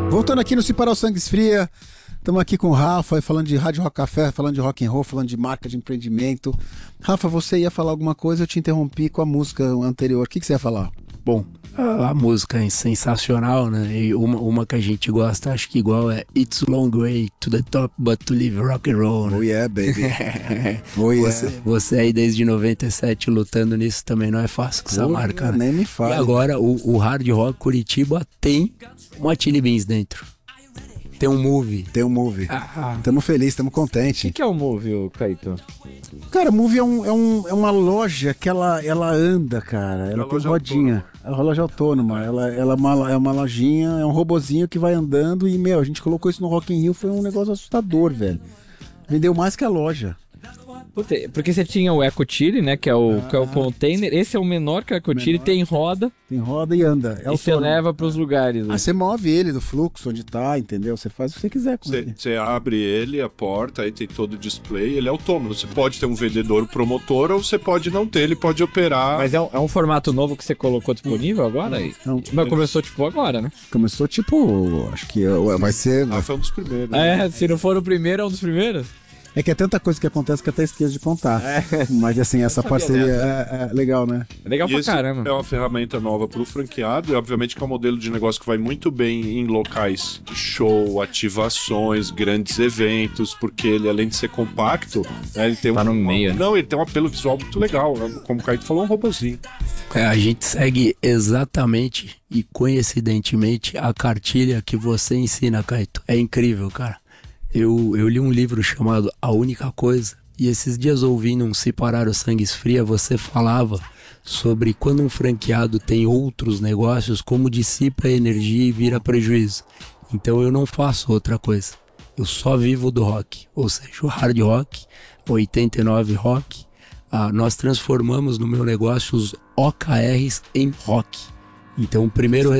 Voltando aqui no Se Parar o Sangue Esfria, estamos aqui com o Rafa, falando de Rádio Rock Café, falando de rock and roll, falando de marca de empreendimento. Rafa, você ia falar alguma coisa, eu te interrompi com a música anterior. O que você ia falar? Bom, a música é sensacional, né? E uma que a gente gosta, acho que igual é It's a Long Way to the Top, but to live rock and roll, né? Oh yeah, baby. Oh yeah. Você aí desde 97 lutando nisso também não é fácil com essa marca, né? Nem me fala. E agora o Hard Rock Curitiba tem uma Chili Beans dentro. Tem um Move. Tamo feliz, tamo contente. O que é o Move, Caíto? Cara, Move é uma loja que ela anda, cara. Ela tem rodinha. É uma loja autônoma. Ela é uma lojinha, é um robozinho que vai andando e, a gente colocou isso no Rock in Rio, foi um negócio assustador, velho. Vendeu mais que a loja. Porque você tinha o Eco Chile, né? Que é o container. Esse é o menor que é o Eco Chile, tem roda. Tem roda e anda. E você leva pros lugares. Ah, você move ele do fluxo onde tá, entendeu? Você faz o que você quiser com ele. Você abre ele, a porta, aí tem todo o display, ele é autônomo. Você pode ter um vendedor promotor ou você pode não ter, ele pode operar. Mas é um formato novo que você colocou disponível agora? Não. Mas começou agora, né? Começou acho que vai ser... Foi um dos primeiros. Né? Se não for o primeiro, é um dos primeiros? É que é tanta coisa que acontece que até esqueço de contar. Mas assim, essa parceria é legal, né? É legal pra caramba. É uma ferramenta nova pro franqueado e obviamente que é um modelo de negócio que vai muito bem em locais de show, ativações, grandes eventos, porque ele, além de ser compacto, né, ele tem no meio. Não, ele tem um apelo visual muito legal, né? Como o Caíto falou, um robozinho. A gente segue exatamente e coincidentemente a cartilha que você ensina, Caíto. É incrível, cara. Eu li um livro chamado A Única Coisa, e esses dias ouvindo um Se Parar o Sangue Esfria, você falava sobre quando um franqueado tem outros negócios, como dissipa a energia e vira prejuízo. Então eu não faço outra coisa, eu só vivo do rock, ou seja, o hard rock, 89 rock. Nós transformamos no meu negócio os OKRs em rock. Então o primeiro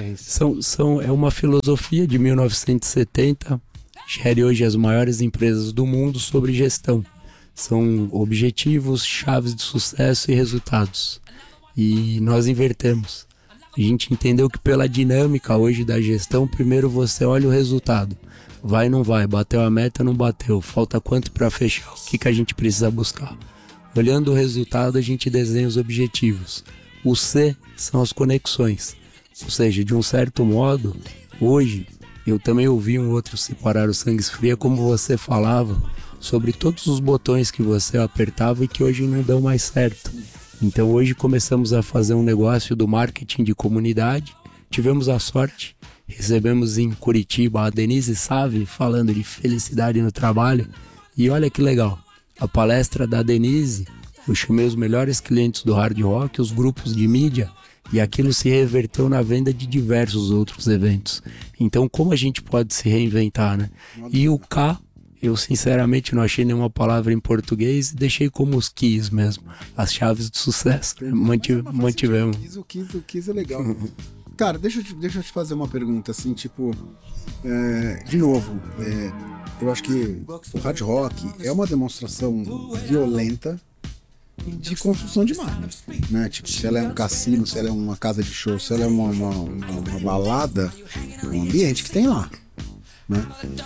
é uma filosofia de 1970, gere hoje as maiores empresas do mundo sobre gestão. São objetivos, chaves de sucesso e resultados. E nós invertemos. A gente entendeu que pela dinâmica hoje da gestão, primeiro você olha o resultado. Vai, não vai, bateu a meta, não bateu, falta quanto para fechar, o que a gente precisa buscar. Olhando o resultado, a gente desenha os objetivos. O C são as conexões. Ou seja, de um certo modo, hoje... Eu também ouvi um outro Se Parar o Sangue Esfria, como você falava, sobre todos os botões que você apertava e que hoje não dão mais certo. Então hoje começamos a fazer um negócio do marketing de comunidade. Tivemos a sorte, recebemos em Curitiba a Denise Save falando de felicidade no trabalho. E olha que legal, a palestra da Denise, eu chamei os melhores clientes do hard rock, os grupos de mídia, e aquilo se reverteu na venda de diversos outros eventos. Então, como a gente pode se reinventar, né? E o K, eu sinceramente não achei nenhuma palavra em português e deixei como os keys mesmo, as chaves de sucesso. Mantivemos. O keys é legal. Cara, deixa eu te fazer uma pergunta, assim, tipo... de novo, eu acho que o hard rock é uma demonstração violenta de construção de marca, né? Tipo, se ela é um cassino, se ela é uma casa de show, se ela é uma balada, é um ambiente que tem lá, né?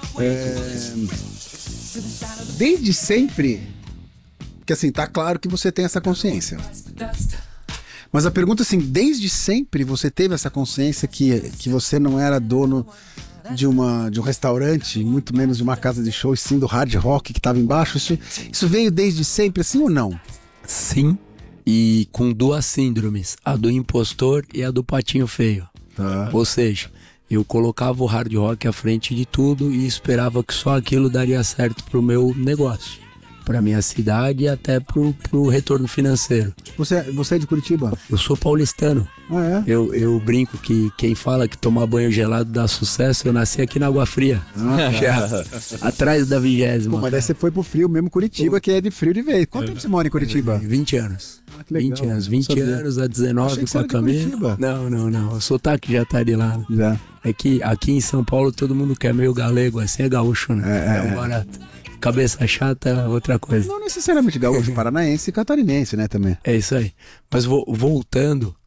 Desde sempre, que assim, tá claro que você tem essa consciência. Mas a pergunta assim, desde sempre você teve essa consciência que você não era dono de um restaurante, muito menos de uma casa de show, e sim do hard rock que estava embaixo? Isso veio desde sempre, assim ou não? Sim, e com duas síndromes, a do impostor e a do patinho feio. Ou seja, eu colocava o hard rock à frente de tudo e esperava que só aquilo daria certo pro meu negócio, pra minha cidade e até pro retorno financeiro. Você é de Curitiba? Eu sou paulistano. Ah, é? Eu brinco que quem fala que tomar banho gelado dá sucesso, eu nasci aqui na Água Fria. Atrás da 20ª. Pô, mas daí você foi pro frio mesmo, Curitiba, que é de frio de vez. Quanto tempo você mora em Curitiba? 20 anos. Que legal. 20 anos. 20 anos a 19 com a Camila. Não. O sotaque já tá de lá. Já. É que aqui em São Paulo todo mundo quer meio galego, assim é gaúcho, né? É um barato. Cabeça chata é outra coisa. Não necessariamente gaúcho, paranaense e catarinense, né, também. É isso aí. Mas voltando,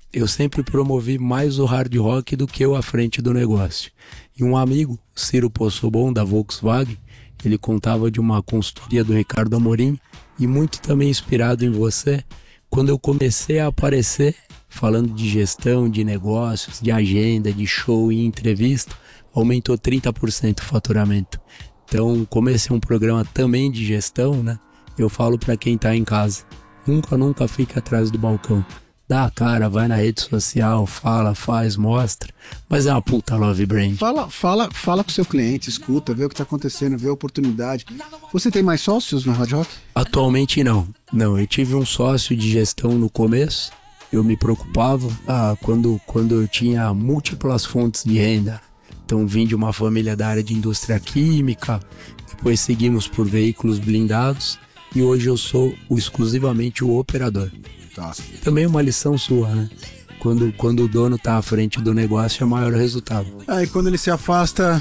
eu sempre promovi mais o hard rock do que eu à frente do negócio. E um amigo, Ciro Possobon, da Volkswagen, ele contava de uma consultoria do Ricardo Amorim, e muito também inspirado em você, quando eu comecei a aparecer falando de gestão, de negócios, de agenda, de show e entrevista, aumentou 30% o faturamento. Então, como esse é um programa também de gestão, né? Eu falo para quem tá em casa, nunca fique atrás do balcão. Dá a cara, vai na rede social, fala, faz, mostra, mas é uma puta love brand. Fala com o seu cliente, escuta, vê o que tá acontecendo, vê a oportunidade. Você tem mais sócios no Hard Rock? Atualmente não, eu tive um sócio de gestão no começo, eu me preocupava quando eu tinha múltiplas fontes de renda. Então vim de uma família da área de indústria química, depois seguimos por veículos blindados e hoje eu sou exclusivamente o operador. Tá. Também uma lição sua, né? Quando o dono tá à frente do negócio é maior o resultado. Aí quando ele se afasta,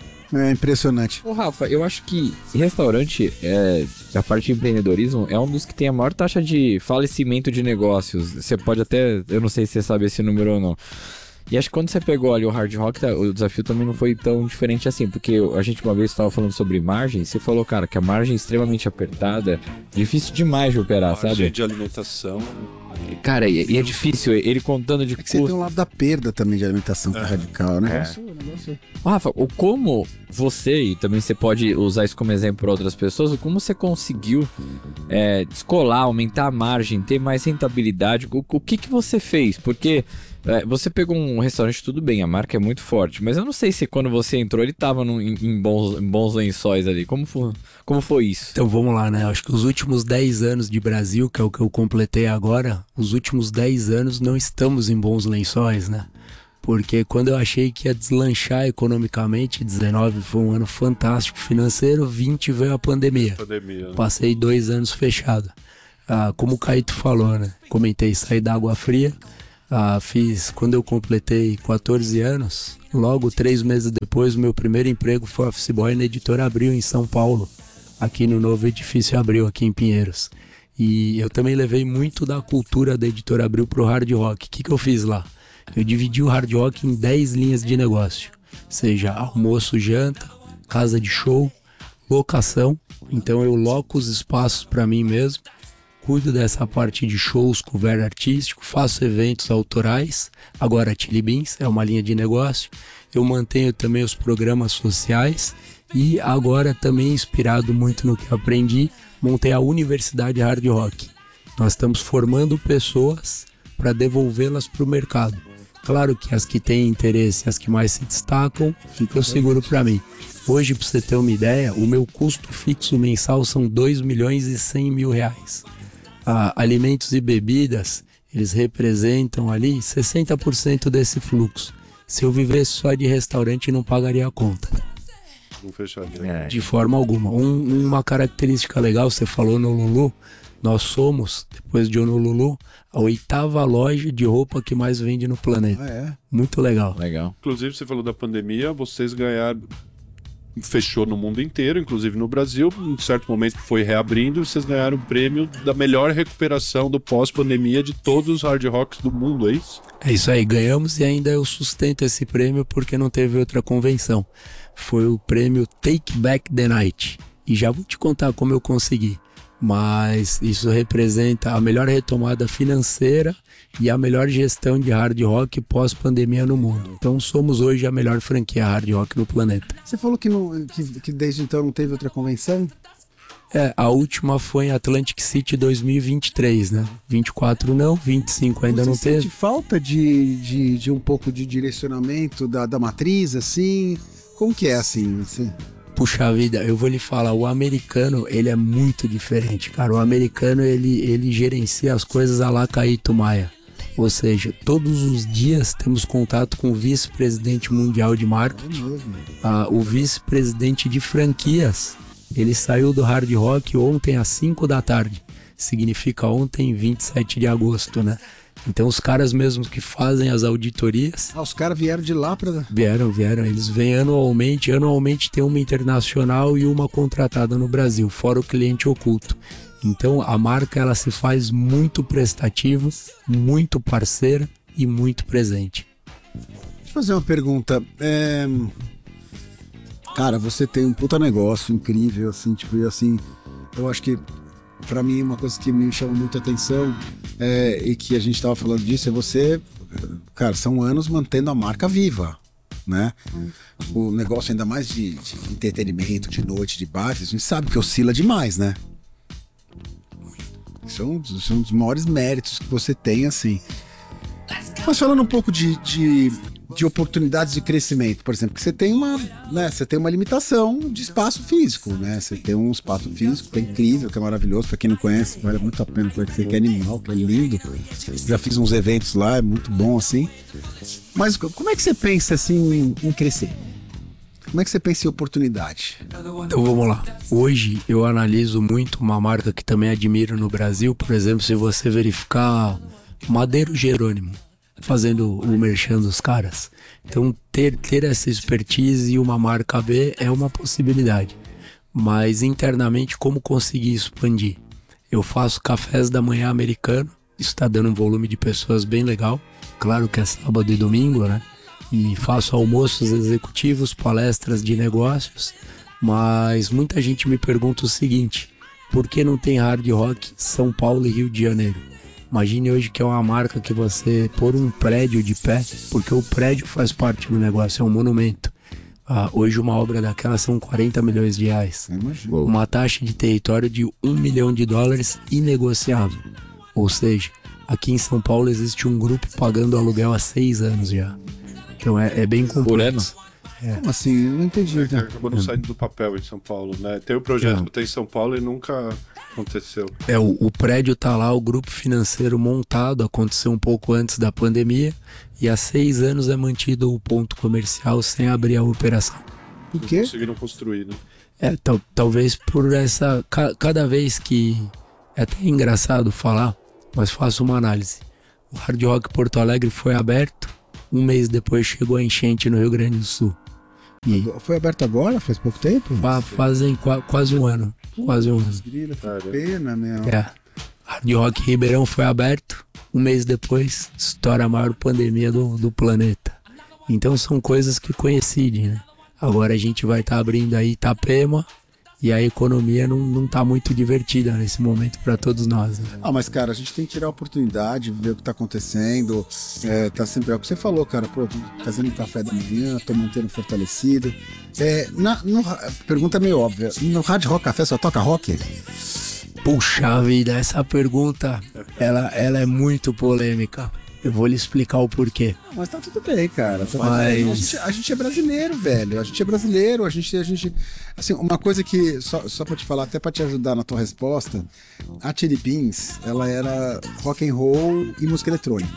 é impressionante. Ô Rafa, eu acho que restaurante, a parte de empreendedorismo, é um dos que tem a maior taxa de falecimento de negócios. Você pode até, eu não sei se você sabe esse número ou não. E acho que quando você pegou ali o Hard Rock, o desafio também não foi tão diferente assim, porque a gente uma vez estava falando sobre margem, você falou, cara, que a margem é extremamente apertada, difícil demais de operar, Margem sabe? de alimentação. Cara, e é difícil, ele contando de É que você tem um lado da perda também de alimentação que é radical, né? Ô, Rafa, como você, e também você pode usar isso como exemplo para outras pessoas, como você conseguiu descolar, aumentar a margem, ter mais rentabilidade, o que você fez? Porque você pegou um restaurante, tudo bem, a marca é muito forte, mas eu não sei se quando você entrou ele tava em bons lençóis ali, como foi isso? Então vamos lá, né? Acho que os últimos 10 anos de Brasil, que é o que eu completei agora, os últimos 10 anos não estamos em bons lençóis, né? Porque quando eu achei que ia deslanchar economicamente, 19 foi um ano fantástico financeiro, 20 veio a pandemia. Né? Passei 2 anos fechado. Como o Caíto falou, né? Comentei, saí da água fria. Quando eu completei 14 anos, logo 3 meses depois, o meu primeiro emprego foi office boy na Editora Abril em São Paulo, aqui no novo edifício Abril, aqui em Pinheiros. E eu também levei muito da cultura da Editora Abril pro hard rock. O que eu fiz lá? Eu dividi o hard rock em 10 linhas de negócio, seja almoço, janta, casa de show, locação. Então eu loco os espaços para mim mesmo, cuido dessa parte de shows, cover artístico, faço eventos autorais. Agora a Chili Beans é uma linha de negócio. Eu mantenho também os programas sociais e agora também inspirado muito no que eu aprendi, montei a Universidade Hard Rock. Nós estamos formando pessoas para devolvê-las para o mercado. Claro que as que têm interesse, as que mais se destacam, ficam seguro para mim. Hoje, para você ter uma ideia, o meu custo fixo mensal são R$2.100.000. Alimentos e bebidas, eles representam ali 60% desse fluxo. Se eu vivesse só de restaurante, não pagaria a conta. Não fecharia. De forma alguma. Uma característica legal, você falou no Lulu, nós somos, depois de Honolulu, a 8ª loja de roupa que mais vende no planeta. Muito legal. Inclusive, você falou da pandemia, vocês ganharam... Fechou no mundo inteiro, inclusive no Brasil. Em certo momento foi reabrindo, vocês ganharam o prêmio da melhor recuperação do pós-pandemia de todos os hard rocks do mundo, é isso? É isso aí, ganhamos e ainda eu sustento esse prêmio porque não teve outra convenção. Foi o prêmio Take Back the Night. E já vou te contar como eu consegui. Mas isso representa a melhor retomada financeira e a melhor gestão de hard rock pós-pandemia no mundo. Então somos hoje a melhor franquia hard rock no planeta. Você falou que desde então não teve outra convenção? A última foi em Atlantic City 2023, né? 24 não, 25 ainda não teve. Você sente falta de um pouco de direcionamento da matriz, assim? Como que é assim? Puxa vida, eu vou lhe falar, o americano, ele é muito diferente, cara. O americano, ele gerencia as coisas à la Caíto Maia. Ou seja, todos os dias temos contato com o vice-presidente mundial de marketing, o vice-presidente de franquias. Ele saiu do Hard Rock ontem às 5 da tarde. Significa ontem, 27 de agosto, né? Então os caras mesmos que fazem as auditorias... os caras vieram de lá pra... Vieram. Eles vêm anualmente. Anualmente tem uma internacional e uma contratada no Brasil, fora o cliente oculto. Então a marca ela se faz muito prestativa, muito parceira e muito presente. Deixa eu fazer uma pergunta. Cara, você tem um puta negócio incrível, assim, tipo, e assim, eu acho que pra mim uma coisa que me chama muita atenção e que a gente tava falando disso é você, cara, são anos mantendo a marca viva, né? O negócio ainda mais de entretenimento, de noite, de bares, a gente sabe que oscila demais, né? Isso é um dos maiores méritos que você tem, assim. Mas falando um pouco de oportunidades de crescimento, por exemplo, que você tem uma limitação de espaço físico, né? Você tem um espaço físico que é incrível, que é maravilhoso, para quem não conhece, vale muito a pena conhecer, que é animal, que é lindo. Já fiz uns eventos lá, é muito bom, assim. Mas como é que você pensa, assim, em crescer? Como é que você pensa em oportunidade? Então vamos lá. Hoje eu analiso muito uma marca que também admiro no Brasil, por exemplo, se você verificar Madeiro Jerônimo, fazendo o merchan dos caras. Então ter essa expertise e uma marca B é uma possibilidade. Mas internamente como conseguir expandir? Eu faço cafés da manhã americano, isso está dando um volume de pessoas bem legal. Claro que é sábado e domingo, né? E faço almoços executivos, palestras de negócios, mas muita gente me pergunta o seguinte: por que não tem Hard Rock São Paulo e Rio de Janeiro? Imagine hoje que é uma marca que você pôr um prédio de pé, porque o prédio faz parte do negócio, é um monumento. Hoje uma obra daquela são 40 milhões de reais. Uma taxa de território de $1 milhão inegociável. Ou seja, aqui em São Paulo existe um grupo pagando aluguel há 6 anos já. Então é bem complexo. Como assim? Eu não entendi. Acabou não saindo do papel em São Paulo, né? Tem o projeto que tem em São Paulo e nunca aconteceu. O prédio tá lá, o grupo financeiro montado, aconteceu um pouco antes da pandemia, e há 6 anos é mantido o ponto comercial sem abrir a operação. Por quê? Não conseguiram construir, né? Talvez por essa... Cada vez que... É até engraçado falar, mas faço uma análise. O Hard Rock Porto Alegre foi aberto, 1 mês depois chegou a enchente no Rio Grande do Sul. E foi aberto agora? Faz pouco tempo? Fazem quase um ano. Quase um ano. Grila, que pena, meu. Hard Rock Ribeirão foi aberto, 1 mês depois estoura a maior pandemia do planeta. Então são coisas que coincidem, né? Agora a gente vai estar abrindo aí Itapema, e a economia não tá muito divertida nesse momento para todos nós, né? Mas cara, a gente tem que tirar a oportunidade, ver o que tá acontecendo. Tá sempre, é o que você falou, cara, pô, tô fazendo um café da manhã, tô mantendo fortalecido. Pergunta meio óbvia, no Hard Rock Café só toca rock? Puxa vida, essa pergunta, ela é muito polêmica. Eu vou lhe explicar o porquê. Mas tá tudo bem, cara. Mas... A gente é brasileiro, velho. A gente é brasileiro. A gente assim, uma coisa que, só pra te falar, até pra te ajudar na tua resposta, a Chili Beans, ela era rock and roll e música eletrônica.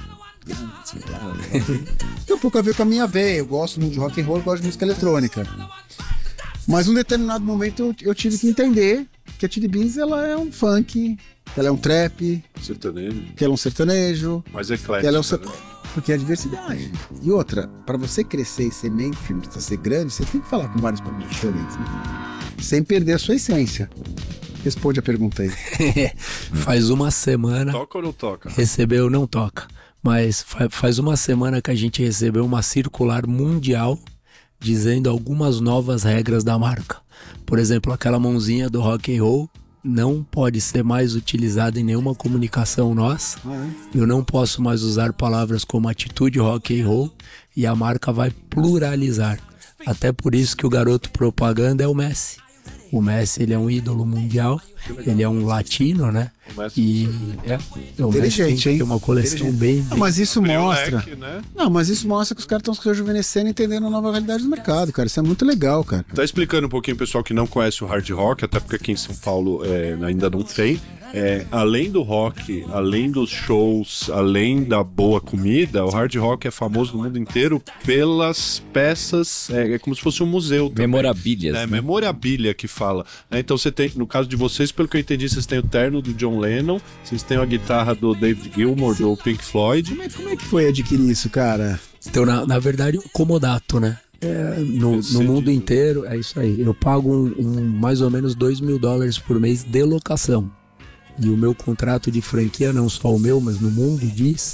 Tem um pouco a ver com a minha veia. Eu gosto muito de rock and roll, eu gosto de música eletrônica. Mas num determinado momento eu tive que entender que a Chili Beans, ela é um funk, que ela é um trap, sertanejo, que ela é um sertanejo, mas eclético, que ela é porque é a diversidade. E outra, para você crescer e ser mainstream, pra ser grande, você tem que falar com vários públicos diferentes, né? Sem perder a sua essência. Responde a pergunta aí. Faz uma semana... Toca ou não toca? Recebeu, não toca. Mas faz uma semana que a gente recebeu uma circular mundial dizendo algumas novas regras da marca. Por exemplo, aquela mãozinha do rock and roll não pode ser mais utilizada em nenhuma comunicação nossa. Eu não posso mais usar palavras como atitude rock and roll, e a marca vai pluralizar. Até por isso que o garoto propaganda é o Messi. O Messi, ele é um ídolo mundial, ele é um latino, né? O Messi tem uma coleção bem... mas isso mostra... Leque, né? Não, mas isso mostra que os caras estão se rejuvenescendo e entendendo a nova realidade do mercado, cara. Isso é muito legal, cara. Tá explicando um pouquinho, pessoal, que não conhece o hard rock, até porque aqui em São Paulo ainda não tem. Além do rock, além dos shows, além da boa comida, o hard rock é famoso no mundo inteiro pelas peças, é como se fosse um museu também. Memorabilias, né? Memorabilia que fala. Então você tem, no caso de vocês, pelo que eu entendi, vocês têm o terno do John Lennon, vocês têm a guitarra do David Gilmour, do Pink Floyd. Como é que foi adquirir isso, cara? Então, na verdade, o comodato, né? No mundo inteiro, é isso aí. Eu pago mais ou menos $2 mil por mês de locação. E o meu contrato de franquia, não só o meu, mas no mundo, diz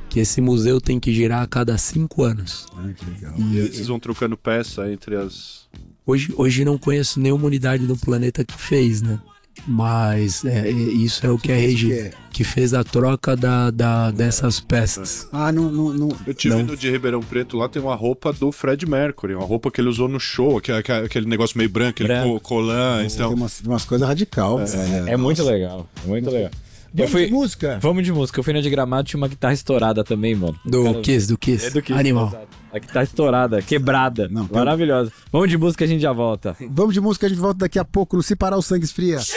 que esse museu tem que girar a cada 5 anos. Ah, que legal. E aí vocês vão trocando peça entre as... Hoje não conheço nenhuma unidade do planeta que fez, né? Mas isso é o que a Regi que fez a troca dessas peças. Ah, não. Eu tive no de Ribeirão Preto, lá tem uma roupa do Fred Mercury, uma roupa que ele usou no show, aquele negócio meio branco, aquele colã. Então... Tem umas coisas radical. É muito legal, é muito legal. Vamos de música? Vamos de música. Eu fui na de Gramado, tinha uma guitarra estourada também, mano. Do Kiss. É do Kiss. Animal. Exato. A guitarra estourada, quebrada. Não, maravilhosa. Vamos de música, a gente já volta. Vamos de música, a gente volta daqui a pouco no Se Parar o Sangue Esfria.